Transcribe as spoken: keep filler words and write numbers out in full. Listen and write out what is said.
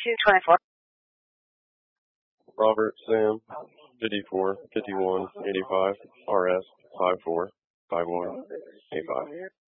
two twenty-four. Robert Sam, fifty-four, fifty-one, eighty-five, R S, five four, five one, eight five.